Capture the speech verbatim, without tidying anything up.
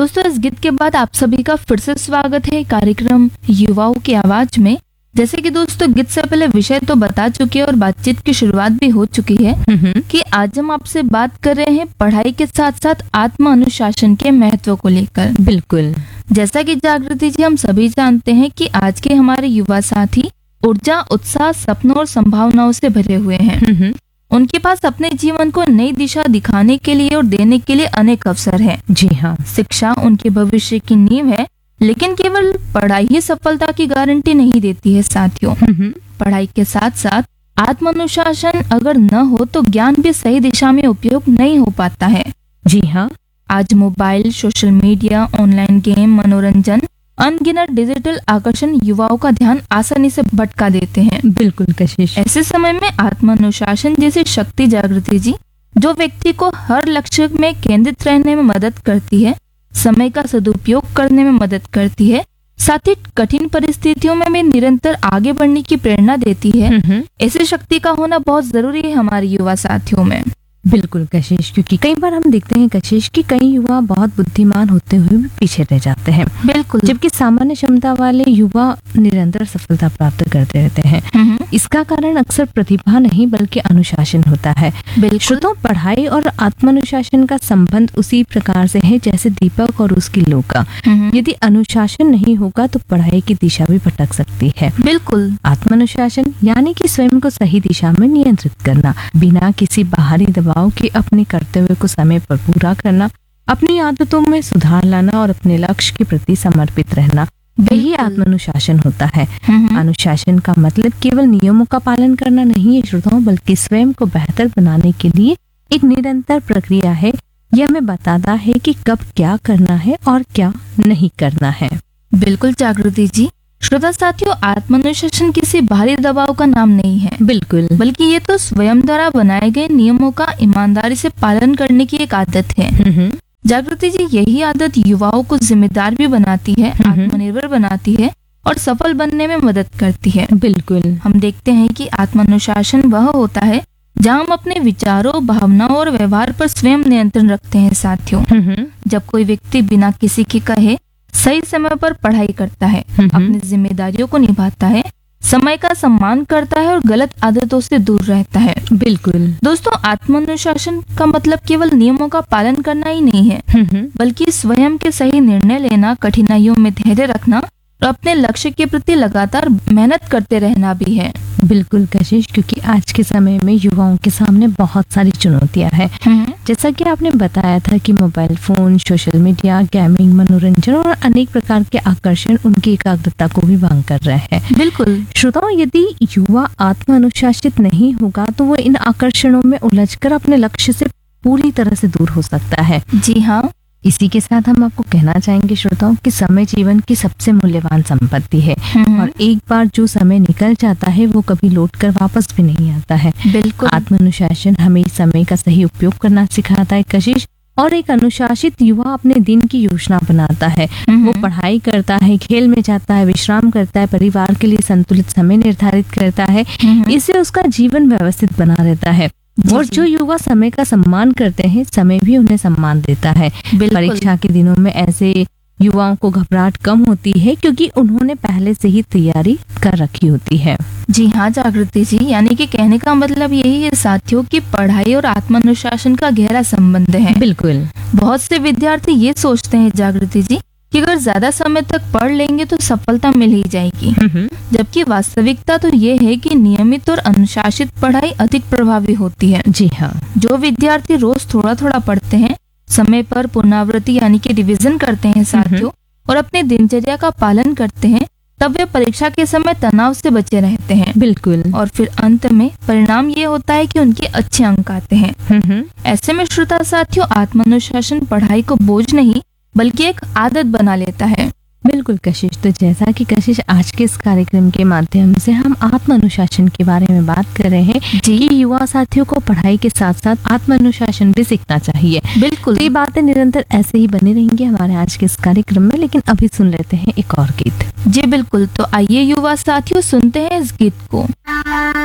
दोस्तों, इस गीत के बाद आप सभी का फिर से स्वागत है कार्यक्रम युवाओं की आवाज में। जैसे कि दोस्तों, गीत से पहले विषय तो बता चुके हैं और बातचीत की शुरुआत भी हो चुकी है कि आज हम आपसे बात कर रहे हैं पढ़ाई के साथ साथ आत्म अनुशासन के महत्व को लेकर। बिल्कुल। जैसा कि जागृति जी, हम सभी जानते हैं कि आज के हमारे युवा साथी ऊर्जा, उत्साह, सपनों और संभावनाओं से भरे हुए हैं। उनके पास अपने जीवन को नई दिशा दिखाने के लिए और देने के लिए अनेक अवसर हैं। जी हाँ। शिक्षा उनके भविष्य की नींव है, लेकिन केवल पढ़ाई ही सफलता की गारंटी नहीं देती है साथियों। पढ़ाई के साथ साथ आत्म अनुशासन अगर न हो तो ज्ञान भी सही दिशा में उपयोग नहीं हो पाता है। जी हाँ। आज mobile, social media, online game, मनोरंजन, अनगिनत डिजिटल आकर्षण युवाओं का ध्यान आसानी से भटका देते हैं। बिल्कुल कशिश। ऐसे समय में आत्म अनुशासन जैसी शक्ति, जागृति जी, जो व्यक्ति को हर लक्ष्य में केंद्रित रहने में मदद करती है, समय का सदुपयोग करने में मदद करती है, साथ ही कठिन परिस्थितियों में भी निरंतर आगे बढ़ने की प्रेरणा देती है। ऐसी शक्ति का होना बहुत जरूरी है हमारे युवा साथियों में। बिल्कुल कशिश, क्योंकि कई बार हम देखते हैं कशिश कि कई युवा बहुत बुद्धिमान होते हुए भी पीछे रह जाते हैं। बिल्कुल। जबकि सामान्य क्षमता वाले युवा निरंतर सफलता प्राप्त करते रहते हैं। इसका कारण अक्सर प्रतिभा नहीं बल्कि अनुशासन होता है। बिल्कुल। पढ़ाई और आत्मानुशासन का संबंध उसी प्रकार से है जैसे दीपक और उसकी लौ का। यदि अनुशासन नहीं होगा तो पढ़ाई की दिशा भी भटक सकती है। बिल्कुल। आत्मानुशासन यानी कि स्वयं को सही दिशा में नियंत्रित करना, बिना किसी बाहरी दबाव के अपने कर्तव्य को समय पर पूरा करना, अपनी आदतों में सुधार लाना और अपने लक्ष्य के प्रति समर्पित रहना, यही आत्मानुशासन होता है। अनुशासन का मतलब केवल नियमों का पालन करना नहीं है श्रोताओं, बल्कि स्वयं को बेहतर बनाने के लिए एक निरंतर प्रक्रिया है। यह हमें बताता है कि कब क्या करना है और क्या नहीं करना है। बिल्कुल जागृति जी। श्रोता साथियों, आत्मानुशासन किसी बाहरी दबाव का नाम नहीं है। बिल्कुल। बल्कि ये तो स्वयं द्वारा बनाए गए नियमों का ईमानदारी से पालन करने की एक आदत है। जागृति जी, यही आदत युवाओं को जिम्मेदार भी बनाती है, आत्मनिर्भर बनाती है और सफल बनने में मदद करती है। बिल्कुल। हम देखते हैं कि आत्मानुशासन वह होता है जहाँ हम अपने विचारों, भावनाओं और व्यवहार पर स्वयं नियंत्रण रखते हैं साथियों। जब कोई व्यक्ति बिना किसी के कहे सही समय पर पढ़ाई करता है, अपनी जिम्मेदारियों को निभाता है, समय का सम्मान करता है और गलत आदतों से दूर रहता है। बिल्कुल। दोस्तों, आत्मानुशासन का मतलब केवल नियमों का पालन करना ही नहीं है, बल्कि स्वयं के सही निर्णय लेना, कठिनाइयों में धैर्य रखना और अपने लक्ष्य के प्रति लगातार मेहनत करते रहना भी है। बिल्कुल कशिश, क्योंकि आज के समय में युवाओं के सामने बहुत सारी चुनौतियां हैं। जैसा कि आपने बताया था कि mobile phone, social media, gaming, मनोरंजन और अनेक प्रकार के आकर्षण उनकी एकाग्रता को भी भंग कर रहे हैं। बिल्कुल। श्रोताओं, यदि युवा आत्म अनुशासित नहीं होगा तो वो इन आकर्षणों में उलझकर अपने लक्ष्य से पूरी तरह से दूर हो सकता है। जी हाँ। इसी के साथ हम आपको कहना चाहेंगे श्रोताओं कि समय जीवन की सबसे मूल्यवान संपत्ति है और एक बार जो समय निकल जाता है वो कभी लौट कर वापस भी नहीं आता है। बिल्कुल। आत्मानुशासन हमें समय का सही उपयोग करना सिखाता है कशिश, और एक अनुशासित युवा अपने दिन की योजना बनाता है। वो पढ़ाई करता है, खेल में जाता है, विश्राम करता है, परिवार के लिए संतुलित समय निर्धारित करता है। इससे उसका जीवन व्यवस्थित बना रहता है। और जो युवा समय का सम्मान करते हैं, समय भी उन्हें सम्मान देता है। परीक्षा के दिनों में ऐसे युवाओं को घबराहट कम होती है क्योंकि उन्होंने पहले से ही तैयारी कर रखी होती है। जी हाँ जागृति जी, यानी कि कहने का मतलब यही है साथियों कि पढ़ाई और आत्मानुशासन का गहरा संबंध है। बिल्कुल। बहुत से विद्यार्थी ये सोचते हैं जागृति जी कि अगर ज्यादा समय तक पढ़ लेंगे तो सफलता मिल ही जाएगी, जबकि वास्तविकता तो ये है कि नियमित और अनुशासित पढ़ाई अधिक प्रभावी होती है। जी हाँ। जो विद्यार्थी रोज थोड़ा थोड़ा पढ़ते हैं, समय पर पुनरावृत्ति यानी कि रिवीजन करते हैं साथियों, और अपने दिनचर्या का पालन करते हैं, तब वे परीक्षा के समय तनाव से बचे रहते हैं। बिल्कुल। और फिर अंत में परिणाम ये होता है कि उनके अच्छे अंक आते हैं। ऐसे में श्रोता साथियों, आत्मानुशासन पढ़ाई को बोझ नहीं बल्कि एक आदत बना लेता है। बिल्कुल कशिश, तो जैसा कि कशिश आज के इस कार्यक्रम के माध्यम से हम आत्म अनुशासन के बारे में बात कर रहे हैं कि युवा साथियों को पढ़ाई के साथ साथ आत्म अनुशासन भी सीखना चाहिए। बिल्कुल। तो ये बातें निरंतर ऐसे ही बनी रहेंगी हमारे आज के इस कार्यक्रम में, लेकिन अभी सुन लेते हैं एक और गीत। जी बिल्कुल, तो आइए युवा साथियों सुनते हैं इस गीत को।